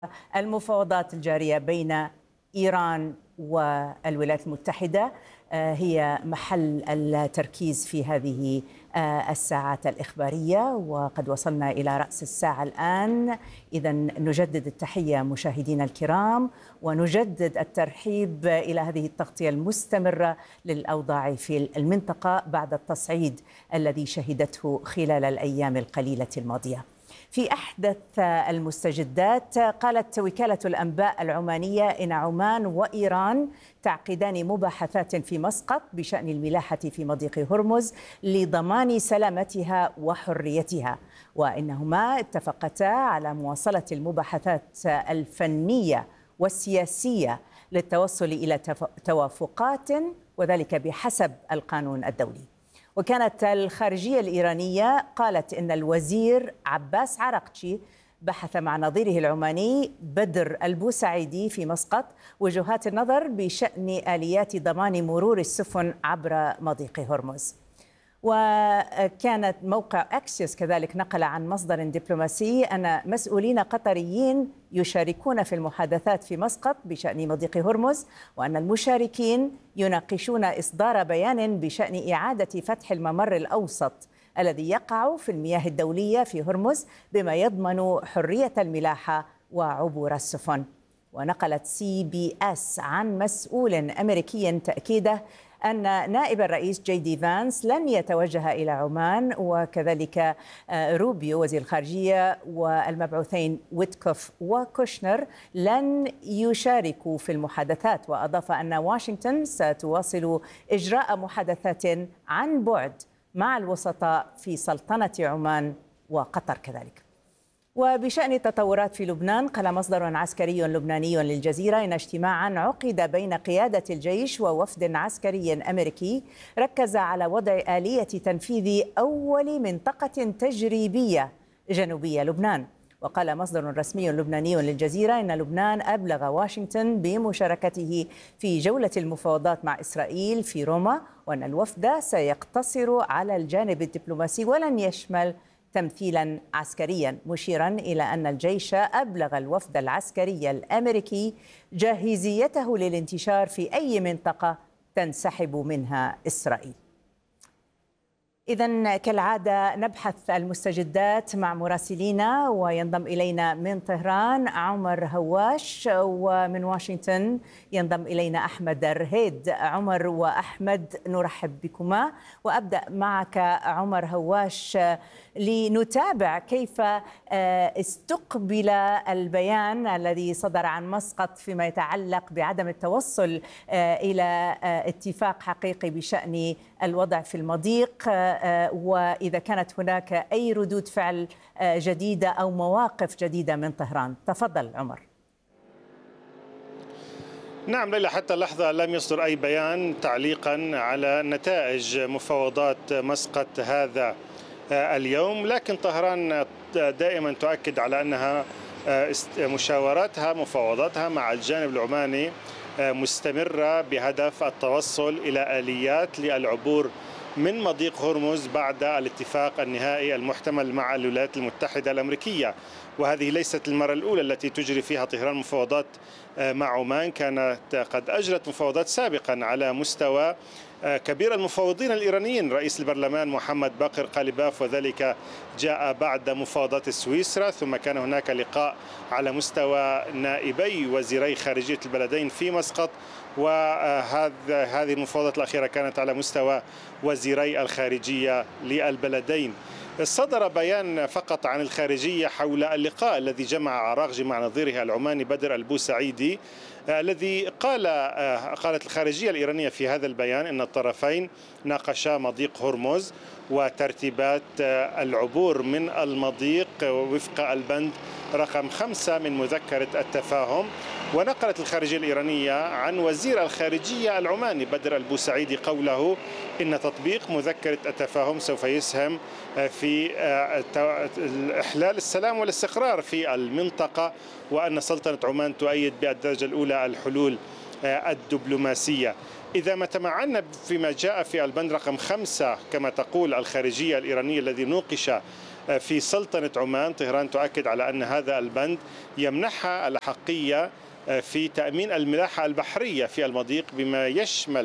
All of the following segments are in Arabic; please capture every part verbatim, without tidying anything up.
المفاوضات الجارية بين إيران والولايات المتحدة هي محل التركيز في هذه الساعات الإخبارية، وقد وصلنا إلى رأس الساعة الآن. إذا نجدد التحية مشاهدينا الكرام، ونجدد الترحيب إلى هذه التغطية المستمرة للأوضاع في المنطقة بعد التصعيد الذي شهدته خلال الأيام القليلة الماضية. في أحدث المستجدات، قالت وكالة الأنباء العمانية إن عمان وإيران تعقدان مباحثات في مسقط بشأن الملاحة في مضيق هرمز لضمان سلامتها وحريتها، وإنهما اتفقتا على مواصلة المباحثات الفنية والسياسية للتوصل إلى توافقات، وذلك بحسب القانون الدولي. وكانت الخارجية الإيرانية قالت إن الوزير عباس عراقتشي بحث مع نظيره العماني بدر البوسعيدي في مسقط وجهات النظر بشأن آليات ضمان مرور السفن عبر مضيق هرمز. وكانت موقع أكسيوس كذلك نقل عن مصدر دبلوماسي أن مسؤولين قطريين يشاركون في المحادثات في مسقط بشأن مضيق هرمز، وأن المشاركين يناقشون إصدار بيان بشأن إعادة فتح الممر الأوسط الذي يقع في المياه الدولية في هرمز بما يضمن حرية الملاحة وعبور السفن. ونقلت سي بي اس عن مسؤول أمريكي تأكيده أن نائب الرئيس جي دي فانس لن يتوجه إلى عمان، وكذلك روبيو وزير الخارجية والمبعوثين ويتكوف وكوشنر لن يشاركوا في المحادثات. وأضاف أن واشنطن ستواصل إجراء محادثات عن بعد مع الوسطاء في سلطنة عمان وقطر كذلك. وبشأن التطورات في لبنان، قال مصدر عسكري لبناني للجزيرة إن اجتماعا عقد بين قيادة الجيش ووفد عسكري أمريكي ركز على وضع آلية تنفيذ أول منطقة تجريبية جنوبية لبنان. وقال مصدر رسمي لبناني للجزيرة إن لبنان أبلغ واشنطن بمشاركته في جولة المفاوضات مع إسرائيل في روما، وأن الوفد سيقتصر على الجانب الدبلوماسي ولن يشمل تمثيلا عسكريا، مشيرا إلى أن الجيش أبلغ الوفد العسكري الأمريكي جاهزيته للانتشار في أي منطقة تنسحب منها إسرائيل. إذن كالعادة نبحث المستجدات مع مراسلينا، وينضم إلينا من طهران عمر هواش، ومن واشنطن ينضم إلينا أحمد الرهيد. عمر وأحمد نرحب بكما، وأبدأ معك عمر هواش لنتابع كيف استقبل البيان الذي صدر عن مسقط فيما يتعلق بعدم التوصل إلى اتفاق حقيقي بشأن الوضع في المضيق، وإذا كانت هناك أي ردود فعل جديدة أو مواقف جديدة من طهران. تفضل عمر. نعم ليلى، حتى اللحظة لم يصدر أي بيان تعليقا على نتائج مفاوضات مسقط هذا اليوم، لكن طهران دائما تؤكد على أنها مشاوراتها مفاوضاتها مع الجانب العماني مستمرة بهدف التوصل إلى آليات للعبور من مضيق هرمز بعد الاتفاق النهائي المحتمل مع الولايات المتحدة الأمريكية. وهذه ليست المرة الأولى التي تجري فيها طهران مفاوضات مع عمان، كانت قد أجرت مفاوضات سابقا على مستوى كبير المفاوضين الإيرانيين رئيس البرلمان محمد باقر قالباف، وذلك جاء بعد مفاوضات سويسرا، ثم كان هناك لقاء على مستوى نائبي وزيري خارجية البلدين في مسقط، وهذه هذه المفاوضات الأخيرة كانت على مستوى وزيري الخارجية للبلدين. صدر بيان فقط عن الخارجية حول اللقاء الذي جمع عراقجي مع نظيره العماني بدر البوسعيدي، الذي قال قالت الخارجية الإيرانية في هذا البيان أن الطرفين ناقشا مضيق هرمز وترتيبات العبور من المضيق وفق البند رقم خمسة من مذكرة التفاهم. ونقلت الخارجية الإيرانية عن وزير الخارجية العماني بدر البوسعيدي قوله إن تطبيق مذكرة التفاهم سوف يسهم في إحلال السلام والاستقرار في المنطقة، وأن سلطنة عمان تؤيد بالدرجة الأولى الحلول الدبلوماسية. إذا ما تمعنا فيما جاء في البند رقم خمسة كما تقول الخارجية الإيرانية الذي نوقش في سلطنة عمان. طهران تؤكد على أن هذا البند يمنحها الأحقية في تأمين الملاحة البحرية في المضيق، بما يشمل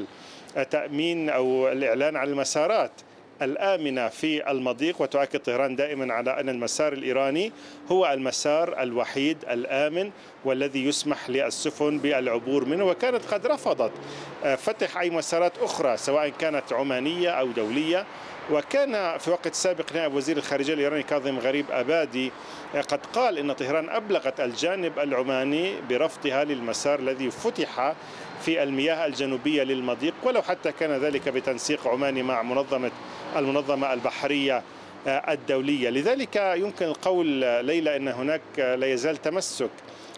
تأمين أو الإعلان عن المسارات الآمنة في المضيق. وتؤكد طهران دائما على أن المسار الإيراني هو المسار الوحيد الآمن والذي يسمح للسفن بالعبور منه، وكانت قد رفضت فتح أي مسارات أخرى سواء كانت عمانية أو دولية. وكان في وقت سابق نائب وزير الخارجية الإيراني كاظم غريب أبادي قد قال إن طهران أبلغت الجانب العماني برفضها للمسار الذي فتح في المياه الجنوبية للمضيق، ولو حتى كان ذلك بتنسيق عماني مع منظمة المنظمة البحرية الدولية. لذلك يمكن القول ليلى أن هناك لا يزال تمسك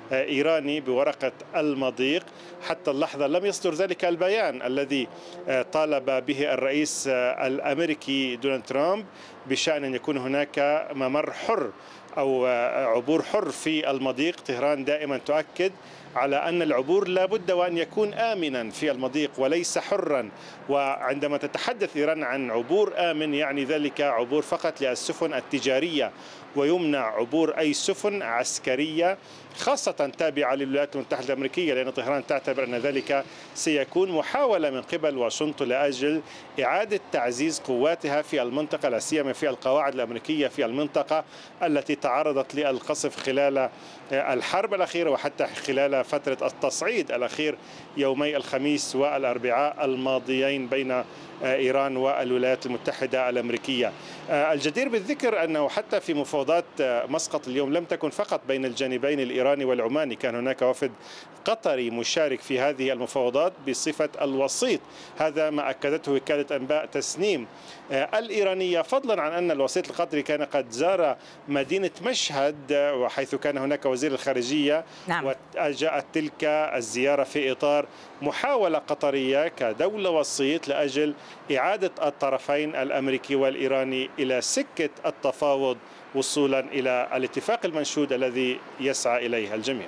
إيراني بورقة المضيق. حتى اللحظة لم يصدر ذلك البيان الذي طالب به الرئيس الأمريكي دونالد ترامب بشأن أن يكون هناك ممر حر أو عبور حر في المضيق. طهران دائما تؤكد على أن العبور لا بد وأن يكون آمنا في المضيق وليس حرا. وعندما تتحدث إيران عن عبور آمن يعني ذلك عبور فقط للسفن التجارية، ويمنع عبور أي سفن عسكرية خاصة تابعة للولايات المتحدة الأمريكية، لأن طهران تعتبر أن ذلك سيكون محاولة من قبل واشنطن لأجل إعادة تعزيز قواتها في المنطقة، لا سيما في القواعد الأمريكية في المنطقة التي تعرضت للقصف خلال الحرب الأخيرة وحتى خلال فترة التصعيد الأخير يومي الخميس والأربعاء الماضيين بين إيران والولايات المتحدة الأمريكية. الجدير بالذكر أنه حتى في مفاوضات مسقط اليوم لم تكن فقط بين الجانبين الإيراني والعماني، كان هناك وفد قطري مشارك في هذه المفاوضات بصفة الوسيط. هذا ما أكدته وكالة أنباء تسنيم الإيرانية، فضلا عن أن الوسيط القطري كان قد زار مدينة مشهد وحيث كان هناك وزير الخارجية. نعم. وجاءت تلك الزيارة في إطار محاولة قطرية كدولة وسيط لأجل إعادة الطرفين الأمريكي والإيراني إلى سكة التفاوض وصولا إلى الاتفاق المنشود الذي يسعى إليه الجميع.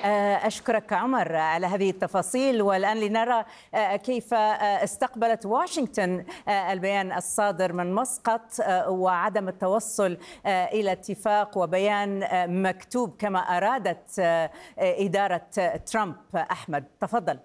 أشكرك عمر على هذه التفاصيل. والآن لنرى كيف استقبلت واشنطن البيان الصادر من مسقط وعدم التوصل إلى اتفاق وبيان مكتوب كما أرادت إدارة ترامب. أحمد تفضل.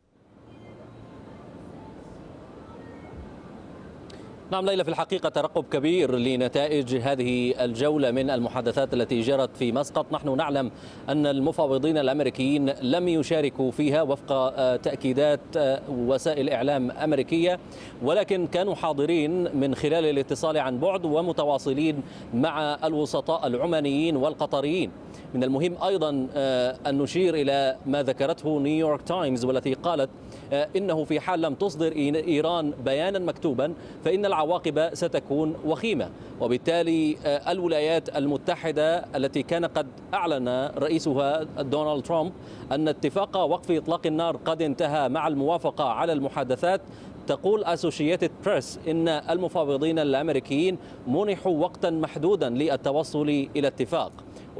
نعم ليلى، في الحقيقة ترقب كبير لنتائج هذه الجولة من المحادثات التي جرت في مسقط. نحن نعلم أن المفاوضين الأمريكيين لم يشاركوا فيها وفق تأكيدات وسائل إعلام أمريكية، ولكن كانوا حاضرين من خلال الاتصال عن بعد ومتواصلين مع الوسطاء العمانيين والقطريين. من المهم أيضا أن نشير إلى ما ذكرته نيويورك تايمز، والتي قالت إنه في حال لم تصدر إيران بيانا مكتوبا فإن العواقب ستكون وخيمة، وبالتالي الولايات المتحدة التي كان قد أعلن رئيسها دونالد ترامب أن اتفاق وقف إطلاق النار قد انتهى مع الموافقة على المحادثات، تقول أسوشيتد بريس إن المفاوضين الأمريكيين منحوا وقتا محدودا للتوصل إلى اتفاق.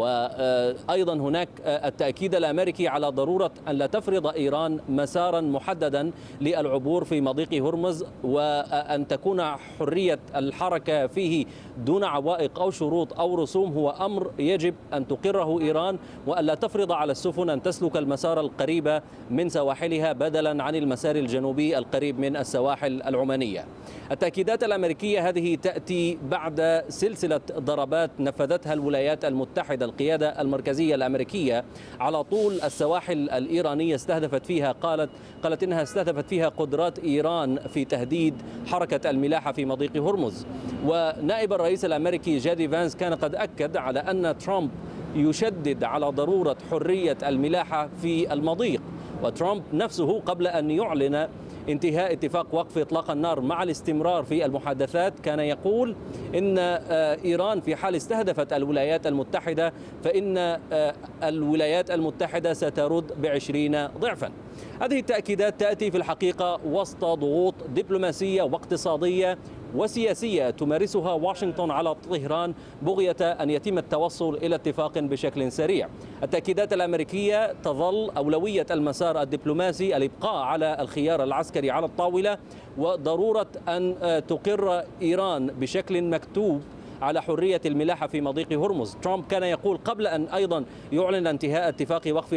وأيضا هناك التأكيد الأمريكي على ضرورة أن لا تفرض إيران مسارا محددا للعبور في مضيق هرمز، وأن تكون حرية الحركة فيه دون عوائق أو شروط أو رسوم هو أمر يجب أن تقره إيران، وأن لا تفرض على السفن أن تسلك المسار القريب من سواحلها بدلا عن المسار الجنوبي القريب من السواحل العمانية. التأكيدات الأمريكية هذه تأتي بعد سلسلة ضربات نفذتها الولايات المتحدة، القيادة المركزية الأمريكية، على طول السواحل الإيرانية، استهدفت فيها قالت قالت إنها استهدفت فيها قدرات إيران في تهديد حركة الملاحة في مضيق هرمز. ونائب الرئيس الأمريكي جادي فانس كان قد أكد على أن ترامب يشدد على ضرورة حرية الملاحة في المضيق. وترامب نفسه قبل أن يعلن انتهاء اتفاق وقف إطلاق النار مع الاستمرار في المحادثات كان يقول إن إيران في حال استهدفت الولايات المتحدة فإن الولايات المتحدة سترد بعشرين ضعفا. هذه التأكيدات تأتي في الحقيقة وسط ضغوط دبلوماسية واقتصادية وسياسية تمارسها واشنطن على طهران بغية أن يتم التوصل إلى اتفاق بشكل سريع. التأكيدات الأمريكية تظل أولوية المسار الدبلوماسي الإبقاء على الخيار العسكري على الطاولة، وضرورة أن تقر إيران بشكل مكتوب على حرية الملاحة في مضيق هرمز. ترامب كان يقول قبل أن أيضا يعلن انتهاء اتفاق وقف